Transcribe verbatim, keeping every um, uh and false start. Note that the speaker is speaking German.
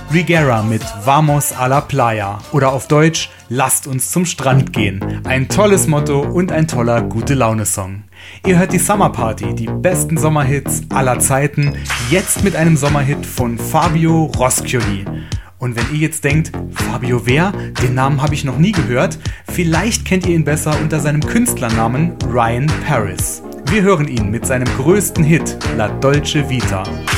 Rigera mit Vamos a la Playa oder auf Deutsch Lasst uns zum Strand gehen. Ein tolles Motto und ein toller Gute-Laune-Song. Ihr hört die Summer Party, die besten Sommerhits aller Zeiten, jetzt mit einem Sommerhit von Fabio Roschioli. Und wenn ihr jetzt denkt, Fabio wer? Den Namen habe ich noch nie gehört. Vielleicht kennt ihr ihn besser unter seinem Künstlernamen Ryan Paris. Wir hören ihn mit seinem größten Hit La Dolce Vita.